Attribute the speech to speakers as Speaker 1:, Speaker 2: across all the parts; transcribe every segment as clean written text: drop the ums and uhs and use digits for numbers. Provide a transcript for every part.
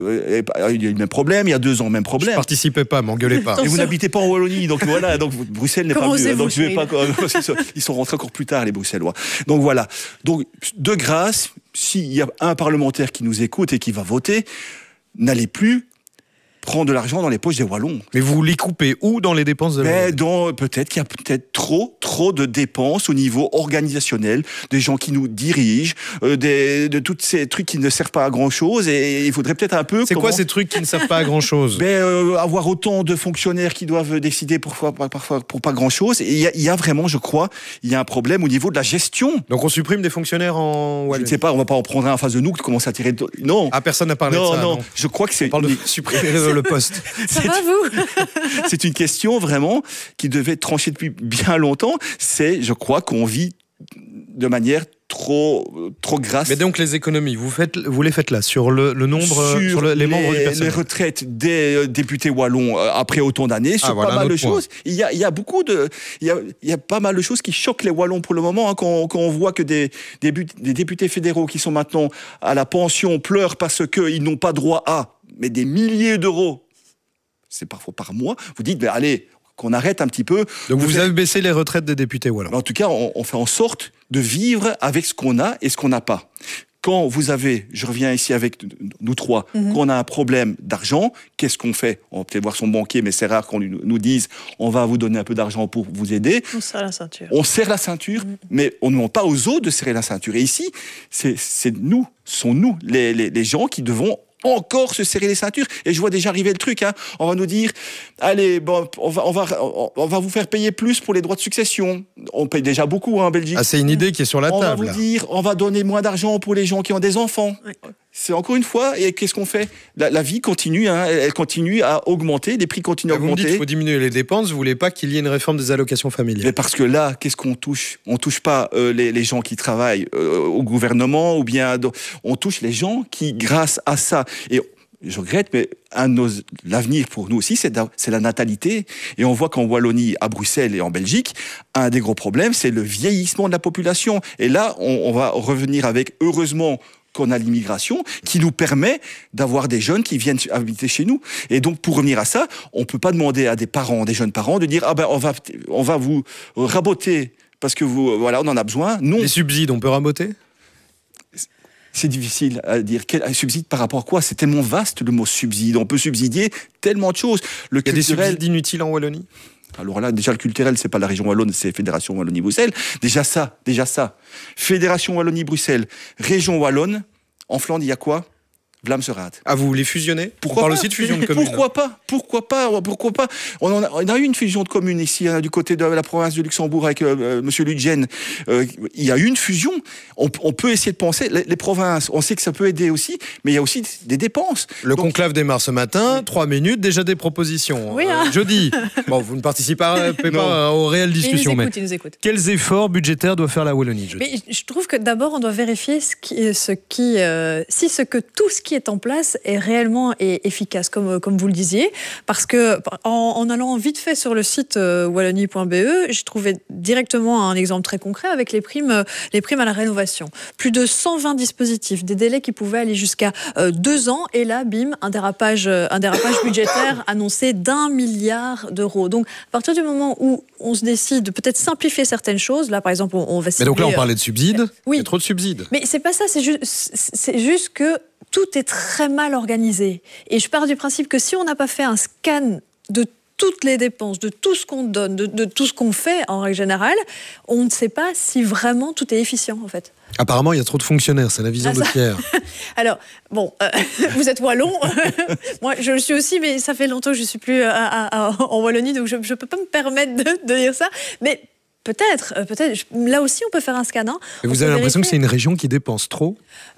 Speaker 1: il y a eu le même problème, il y a 2 ans, même problème.
Speaker 2: Je participais pas, m'engueulez pas.
Speaker 1: Et vous n'habitez pas en Wallonie, donc voilà, donc Bruxelles n'est pas mieux. Donc je vais pas, ils sont rentrés encore plus tard, les Bruxellois. Donc voilà. Donc, de grâce, s'il y a un parlementaire qui nous écoute et qui va voter, n'allez plus prendre de l'argent dans les poches des Wallons.
Speaker 2: Mais vous les coupez où dans les dépenses de la
Speaker 1: peut-être qu'il y a peut-être trop de dépenses au niveau organisationnel, des gens qui nous dirigent, de tous ces trucs qui ne servent pas à grand-chose, et il faudrait peut-être un peu...
Speaker 2: C'est quoi ces trucs qui ne servent pas à grand-chose?
Speaker 1: Avoir autant de fonctionnaires qui doivent décider parfois pour pas grand-chose, et il y a vraiment, je crois, il y a un problème au niveau de la gestion.
Speaker 2: Donc on supprime des fonctionnaires en Wallonie?
Speaker 1: Je ne sais pas, on va pas en prendre un en face de nous qui commence à tirer... Non.
Speaker 2: Ah, personne n'a parlé de ça.
Speaker 1: Non, je crois que c'est...
Speaker 2: On parle de supprimer le poste.
Speaker 3: Ça va, vous?
Speaker 1: C'est une question vraiment qui devait être tranchée depuis bien longtemps. Je crois qu'on vit de manière trop grasse.
Speaker 2: Mais donc les économies, vous les faites là, sur le nombre, sur les membres du personnel.
Speaker 1: Les retraites des députés wallons après autant d'années, sur pas mal de choses. Il y a pas mal de choses qui choquent les Wallons pour le moment, hein, quand on voit que des députés fédéraux qui sont maintenant à la pension pleurent parce qu'ils n'ont pas droit à des milliers d'euros. C'est parfois par mois. Vous dites, allez, qu'on arrête un petit peu.
Speaker 2: Donc vous avez baissé les retraites des députés wallons.
Speaker 1: En tout cas, on fait en sorte de vivre avec ce qu'on a et ce qu'on n'a pas. Quand vous avez, je reviens ici avec nous trois, quand on a un problème d'argent, qu'est-ce qu'on fait? On va peut-être voir son banquier, mais c'est rare qu'on nous dise on va vous donner un peu d'argent pour vous aider.
Speaker 3: On serre la ceinture.
Speaker 1: On serre la ceinture, mais on ne demande pas aux autres de serrer la ceinture. Et ici, sont nous, les gens qui devons encore se serrer les ceintures. Et je vois déjà arriver le truc, hein. On va nous dire, allez, on va vous faire payer plus pour les droits de succession. On paye déjà beaucoup, hein, en Belgique.
Speaker 2: Ah, c'est une idée qui est sur la table.
Speaker 1: On va vous dire, on va donner moins d'argent pour les gens qui ont des enfants. Ouais. C'est encore une fois, et qu'est-ce qu'on fait? La vie continue, hein, elle continue à augmenter, les prix continuent à augmenter.
Speaker 2: Vous me dites qu'il faut diminuer les dépenses, vous voulez pas qu'il y ait une réforme des allocations familiales? Mais
Speaker 1: parce que là, qu'est-ce qu'on touche? On touche pas les gens qui travaillent au gouvernement, ou bien on touche les gens qui, grâce à ça, et je regrette, mais l'avenir pour nous aussi, c'est la natalité. Et on voit qu'en Wallonie, à Bruxelles et en Belgique, un des gros problèmes, c'est le vieillissement de la population. Et là, on va revenir avec, heureusement, qu'on a l'immigration, qui nous permet d'avoir des jeunes qui viennent habiter chez nous. Et donc, pour revenir à ça, on peut pas demander à des jeunes parents, de dire, on va vous raboter, parce que on en a besoin. Non.
Speaker 2: Les subsides, on peut raboter?
Speaker 1: C'est difficile à dire. Quel subside par rapport à quoi? C'est tellement vaste, le mot subside. On peut subsidier tellement de choses.
Speaker 2: Il y a des subsides inutiles en Wallonie?
Speaker 1: Alors là, déjà, le culturel, c'est pas la région Wallonne, c'est Fédération Wallonie-Bruxelles. Déjà ça. Fédération Wallonie-Bruxelles, région Wallonne. En Flandre, il y a quoi? Vlaamse-Raad.
Speaker 2: Ah, vous voulez fusionner?
Speaker 1: Pourquoi
Speaker 2: On parle aussi de fusion de communes.
Speaker 1: Pourquoi pas? On a eu une fusion de communes ici, hein, du côté de la province de Luxembourg avec Monsieur Ludgen. Il y a eu une fusion. On peut essayer de penser. Les provinces, on sait que ça peut aider aussi, mais il y a aussi des dépenses.
Speaker 2: Le conclave démarre ce matin, 3 minutes, déjà des propositions.
Speaker 3: Oui, hein.
Speaker 2: Jeudi. Bon, vous ne participez pas aux réelles discussions.
Speaker 3: Il nous écoute.
Speaker 2: Quels efforts budgétaires doit faire la Wallonie jeudi?
Speaker 3: Mais je trouve que d'abord, on doit vérifier tout ce qui est en place est réellement efficace, comme vous le disiez, parce que en allant vite fait sur le site wallonie.be, j'ai trouvé directement un exemple très concret avec les primes à la rénovation. Plus de 120 dispositifs, des délais qui pouvaient aller jusqu'à 2 ans, et là, bim, un dérapage budgétaire annoncé d'1 milliard d'euros. Donc, à partir du moment où on se décide de peut-être simplifier certaines choses, là, par exemple, on va cibler...
Speaker 2: Mais donc là, on parlait de subsides.
Speaker 3: Oui.
Speaker 2: Il y a trop de subsides.
Speaker 3: Mais c'est pas ça, c'est juste que tout est très mal organisé. Et je pars du principe que si on n'a pas fait un scan de toutes les dépenses, de tout ce qu'on donne, de tout ce qu'on fait en règle générale, on ne sait pas si vraiment tout est efficient, en fait.
Speaker 2: Apparemment, il y a trop de fonctionnaires, c'est la vision de Pierre.
Speaker 3: Alors, bon, vous êtes wallon, moi je le suis aussi, mais ça fait longtemps que je ne suis plus en Wallonie, donc je ne peux pas me permettre de dire ça, mais... Peut-être. Là aussi, on peut faire un scan. Hein.
Speaker 2: Et vous avez l'impression que c'est une région qui dépense trop?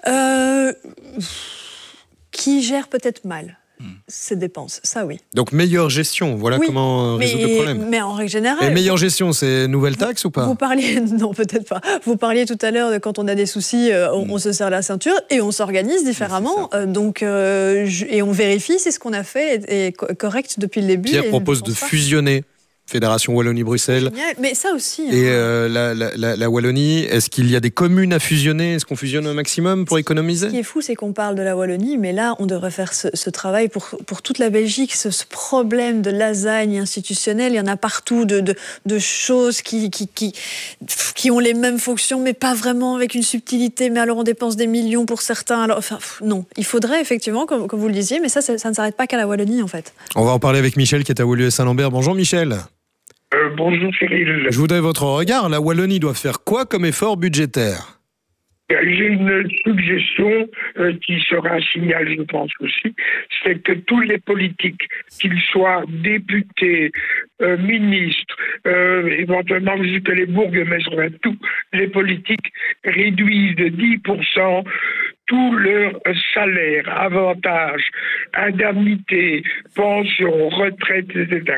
Speaker 3: Qui gère peut-être mal ses dépenses, ça oui.
Speaker 2: Donc meilleure gestion, voilà comment résoudre le problème.
Speaker 3: Mais en règle générale...
Speaker 2: Et meilleure gestion, c'est nouvelle taxe ou pas?
Speaker 3: Vous parliez... Non, peut-être pas. Vous parliez tout à l'heure de quand on a des soucis, on se serre la ceinture et on s'organise différemment. Et on vérifie si ce qu'on a fait est correct depuis le début.
Speaker 2: Pierre propose de fusionner Fédération Wallonie-Bruxelles.
Speaker 3: Génial. Mais ça aussi.
Speaker 2: Et la Wallonie, est-ce qu'il y a des communes à fusionner? Est-ce qu'on fusionne un maximum pour économiser?
Speaker 3: Ce qui est fou, c'est qu'on parle de la Wallonie, mais là, on devrait faire ce travail pour toute la Belgique. Ce problème de lasagne institutionnelle, il y en a partout, de choses qui ont les mêmes fonctions, mais pas vraiment avec une subtilité. Mais alors, on dépense des millions pour certains. Alors, enfin, non. Il faudrait effectivement, comme vous le disiez, mais ça ne s'arrête pas qu'à la Wallonie, en fait.
Speaker 2: On va en parler avec Michel, qui est à Woluwe-Saint-Lambert. Bonjour, Michel.
Speaker 4: Bonjour Cyril.
Speaker 2: Je voudrais votre regard. La Wallonie doit faire quoi comme effort budgétaire?
Speaker 4: J'ai une suggestion qui sera un signal, je pense aussi, c'est que tous les politiques, qu'ils soient députés, ministres, éventuellement jusque les bourgmestres, tous les politiques réduisent de 10% tout leur salaire, avantages, indemnités, pensions, retraites, etc.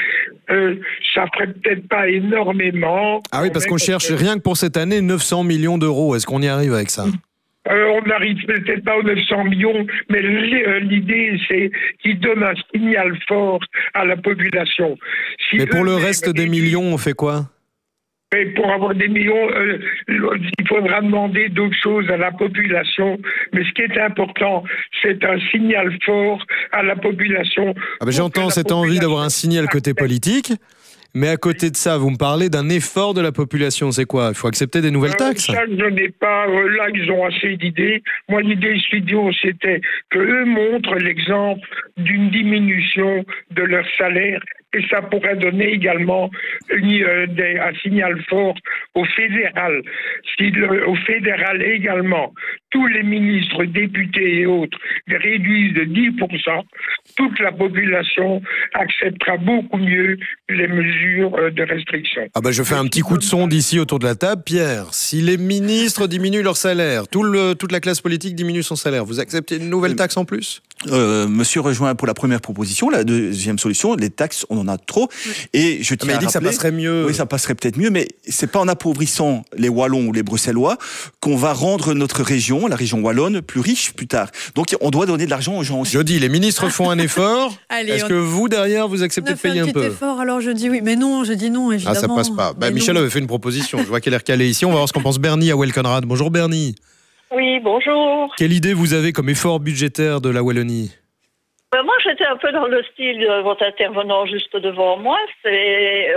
Speaker 4: Ça ferait peut-être pas énormément.
Speaker 2: Ah oui, parce qu'on cherche rien que pour cette année 900 millions d'euros. Est-ce qu'on y arrive avec ça?
Speaker 4: On n'arrive peut-être pas aux 900 millions, mais l'idée, c'est qu'ils donnent un signal fort à la population.
Speaker 2: Mais pour le reste des millions, on fait quoi?
Speaker 4: Mais pour avoir des millions, il faudra demander d'autres choses à la population. Mais ce qui est important, c'est un signal fort à la population.
Speaker 2: Ah ben j'entends cette envie d'avoir un signal côté politique, mais à côté de ça, vous me parlez d'un effort de la population. C'est quoi? Il faut accepter des nouvelles taxes?
Speaker 4: Ça, je n'ai pas. Là, ils ont assez d'idées. Moi, l'idée studio, c'était qu'eux montrent l'exemple d'une diminution de leur salaire. Et ça pourrait donner également un signal fort au fédéral. Si au fédéral également, tous les ministres, députés et autres réduisent de 10%, toute la population acceptera beaucoup mieux les mesures de restriction.
Speaker 2: Ah ben je fais un petit coup de sonde ici autour de la table. Pierre, si les ministres diminuent leur salaire, toute la classe politique diminue son salaire, vous acceptez une nouvelle taxe en plus?
Speaker 1: Monsieur rejoint pour la première proposition. La deuxième solution, les taxes, on en a trop. Et je tiens à rappeler,
Speaker 2: que ça passerait mieux.
Speaker 1: Oui, ça passerait peut-être mieux, mais c'est pas en appauvrissant les Wallons ou les Bruxellois qu'on va rendre notre région, la région wallonne, plus riche plus tard. Donc on doit donner de l'argent aux gens aussi.
Speaker 2: Je dis, les ministres font un effort.
Speaker 3: Allez,
Speaker 2: est-ce que vous, derrière, vous acceptez de payer un peu?
Speaker 3: Effort, alors je dis oui. Mais non, je dis non, évidemment.
Speaker 2: Ah, ça passe pas. Michel avait fait une proposition. Je vois qu'elle est recalée ici. On va voir ce qu'en pense Bernie à Welconrad. Bonjour Bernie.
Speaker 5: Oui, bonjour.
Speaker 2: Quelle idée vous avez comme effort budgétaire de la Wallonie?
Speaker 5: Moi, j'étais un peu dans le style de votre intervenant juste devant moi. C'est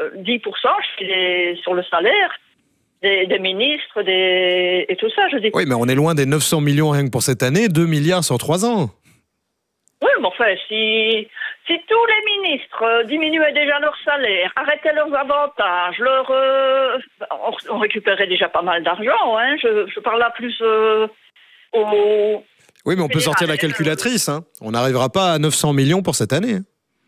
Speaker 5: 10% sur le salaire des ministres et tout ça. Je dis.
Speaker 2: Oui, mais on est loin des 900 millions rien que pour cette année, 2 milliards sur 3 ans.
Speaker 5: Oui, mais enfin, si tous les ministres diminuaient déjà leur salaire, arrêtaient leurs avantages, on récupérait déjà pas mal d'argent. Hein. Je parle là plus aux...
Speaker 2: Oui, mais on peut sortir la calculatrice. Hein. On n'arrivera pas à 900 millions pour cette année.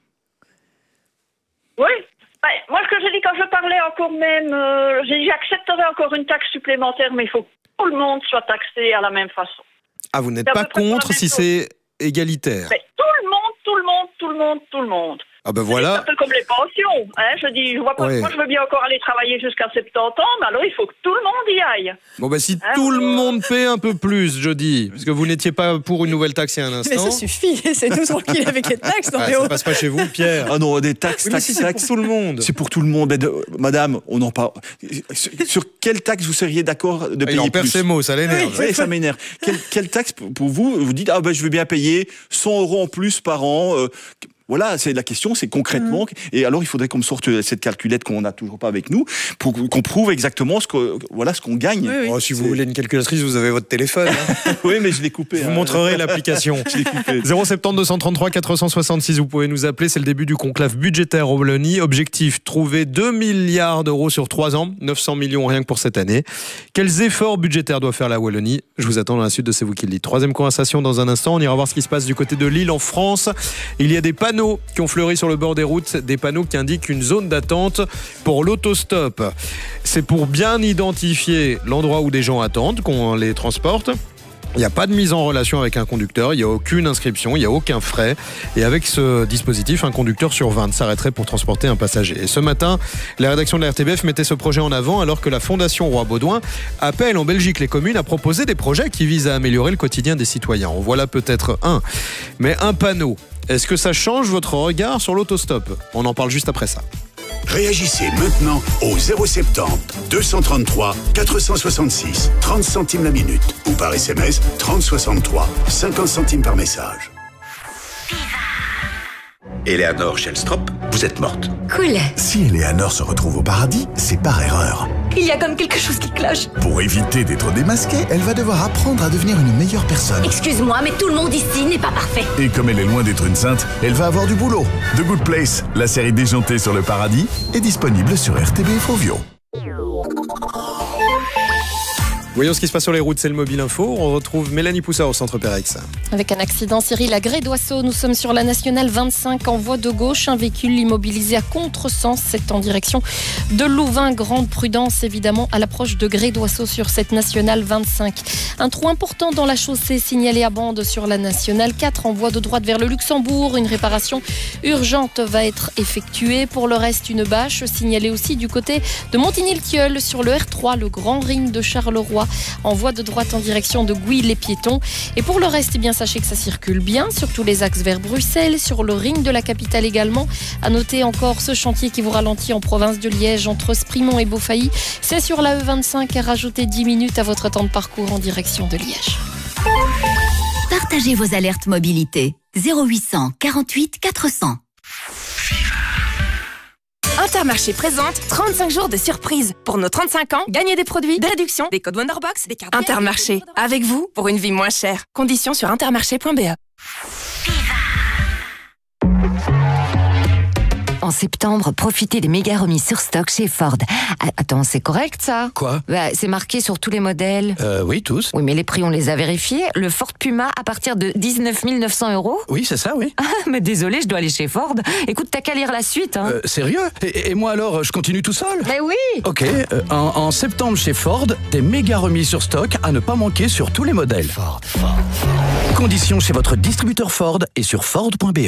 Speaker 5: Oui. Moi, ce que je dis quand je parlais encore même, j'accepterais encore une taxe supplémentaire, mais il faut que tout le monde soit taxé à la même façon.
Speaker 2: Ah, vous n'êtes pas contre si c'est égalitaire?
Speaker 5: Mais tout le monde.
Speaker 2: Ah ben voilà.
Speaker 5: C'est un peu comme les pensions. Hein. Je dis, moi je veux bien encore aller travailler jusqu'à 70 ans, mais alors il faut que tout le monde y aille.
Speaker 2: Bon ben si tout le monde paie un peu plus, je dis, parce que vous n'étiez pas pour une nouvelle taxe il y a un instant.
Speaker 3: Mais ça suffit, c'est nous tranquille avec les taxes.
Speaker 2: Ça passe pas chez vous, Pierre.
Speaker 1: Ah non, des taxes,
Speaker 2: c'est pour tout le monde.
Speaker 1: C'est pour tout le monde. Madame, on en parle. Sur quelle taxe vous seriez d'accord de payer plus?
Speaker 2: Il perd ses mots, ça l'énerve.
Speaker 1: Oui, ça m'énerve. Quelle taxe pour vous? Vous dites, je veux bien payer 100 € en plus par an. Voilà, c'est la question, c'est concrètement. Et alors, il faudrait qu'on me sorte cette calculette qu'on n'a toujours pas avec nous, pour qu'on prouve exactement ce qu'on gagne.
Speaker 3: Oui.
Speaker 2: Oh, si vous voulez une calculatrice, vous avez votre téléphone. Hein.
Speaker 1: Oui, mais je l'ai coupé.
Speaker 2: Je vous montrerai l'application. 070 233 466, vous pouvez nous appeler. C'est le début du conclave budgétaire au Wallonie. Objectif, trouver 2 milliards d'euros sur 3 ans, 900 millions rien que pour cette année. Quels efforts budgétaires doit faire la Wallonie? Je vous attends dans la suite de C'est vous qui le dites. Troisième conversation dans un instant. On ira voir ce qui se passe du côté de Lille en France. Il y a des panneaux qui ont fleuri sur le bord des routes, des panneaux qui indiquent une zone d'attente pour l'autostop. C'est pour bien identifier l'endroit où des gens attendent, qu'on les transporte. Il n'y a pas de mise en relation avec un conducteur, il n'y a aucune inscription, il n'y a aucun frais. Et avec ce dispositif, un conducteur sur 20 s'arrêterait pour transporter un passager. Et ce matin, la rédaction de la RTBF mettait ce projet en avant alors que la Fondation Roi-Baudouin appelle en Belgique les communes à proposer des projets qui visent à améliorer le quotidien des citoyens. En voilà peut-être un. Mais un panneau, est-ce que ça change votre regard sur l'autostop? On en parle juste après ça.
Speaker 6: Réagissez maintenant au 070 233 466, 30 centimes la minute. Ou par SMS 3063, 50 centimes par message.
Speaker 7: Eleanor Shellstrop, vous êtes morte.
Speaker 8: Cool.
Speaker 9: Si Eleanor se retrouve au paradis, c'est par erreur.
Speaker 8: Il y a comme quelque chose qui cloche.
Speaker 9: Pour éviter d'être démasquée, elle va devoir apprendre à devenir une meilleure personne.
Speaker 8: Excuse-moi, mais tout le monde ici n'est pas parfait.
Speaker 9: Et comme elle est loin d'être une sainte, elle va avoir du boulot. The Good Place, la série déjantée sur le paradis, est disponible sur RTBF Ovio.
Speaker 2: Voyons ce qui se passe sur les routes, c'est le Mobile Info. On retrouve Mélanie Poussard au centre Pérex.
Speaker 10: Avec un accident, Cyril, à Gré-d'Oisseau, nous sommes sur la nationale 25 en voie de gauche. Un véhicule immobilisé à contresens, c'est en direction de Louvain. Grande prudence, évidemment, à l'approche de Gré-d'Oisseau sur cette nationale 25. Un trou important dans la chaussée signalé à bande sur la nationale 4 en voie de droite vers le Luxembourg. Une réparation urgente va être effectuée. Pour le reste, une bâche signalée aussi du côté de Montigny-le-Tilleul sur le R3, le Grand Ring de Charleroi, en voie de droite en direction de Gouy-les-Piétons. Et pour le reste, eh bien, sachez que ça circule bien sur tous les axes vers Bruxelles, sur le ring de la capitale également. À noter encore ce chantier qui vous ralentit en province de Liège entre Sprimont et Beaufailly. C'est sur la E25 à rajouter 10 minutes à votre temps de parcours en direction de Liège.
Speaker 8: Partagez vos alertes mobilité. 0800 48 400.
Speaker 11: Intermarché présente 35 jours de surprise. Pour nos 35 ans, gagnez des produits, des réductions, des codes Wonderbox, des cartes. Intermarché, avec vous pour une vie moins chère. Conditions sur intermarché.be.
Speaker 12: En septembre, profitez des méga remises sur stock chez Ford. Attends, c'est correct ça ?
Speaker 13: Quoi ?
Speaker 12: C'est marqué sur tous les modèles.
Speaker 13: Oui, tous.
Speaker 12: Oui, mais les prix, on les a vérifiés. Le Ford Puma à partir de 19 900 €.
Speaker 13: Oui, c'est ça, oui.
Speaker 12: Ah, mais désolé, je dois aller chez Ford. Écoute, t'as qu'à lire la suite. Hein.
Speaker 13: Sérieux ? Et moi alors, je continue tout seul ?
Speaker 12: Mais oui.
Speaker 13: Ok, en septembre chez Ford, des méga remises sur stock à ne pas manquer sur tous les modèles.
Speaker 7: Ford.
Speaker 13: Conditions chez votre distributeur Ford et sur Ford.be.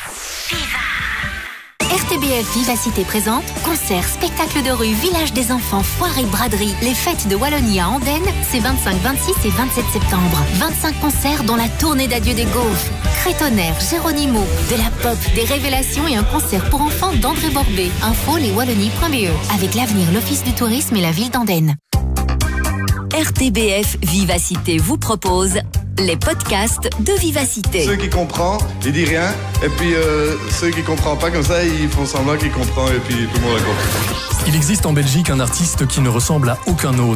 Speaker 8: RTBF Vivacité présente concert, spectacle de rue, village des enfants, foire et braderie. Les fêtes de Wallonie à Andenne, c'est 25, 26 et 27 septembre. 25 concerts dont la tournée d'adieu des Gaufres, Crétonnerre, Géronimo, de la pop, des révélations et un concert pour enfants d'André Borbet. Info leswallonie.be. Avec l'avenir, l'Office du tourisme et la ville d'Andenne. RTBF Vivacité vous propose les podcasts de Vivacité.
Speaker 14: Ceux qui comprennent, ils disent rien. Et puis ceux qui ne comprennent pas comme ça, ils font semblant qu'ils comprennent et puis tout le monde a compris.
Speaker 15: Il existe en Belgique un artiste qui ne ressemble à aucun autre.